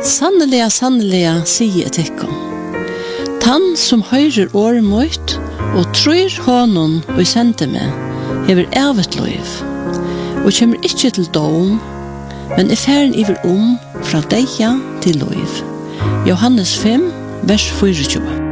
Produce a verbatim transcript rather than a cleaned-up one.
Sanneliga, sanneliga, sier jeg tekkom. Tann som høyrer året mot, og tror honom og sender meg, hever evet loiv, og kommer ikke til dom, men er færen iver om fra deia til loiv. Johannes fem, vers fyrtjue.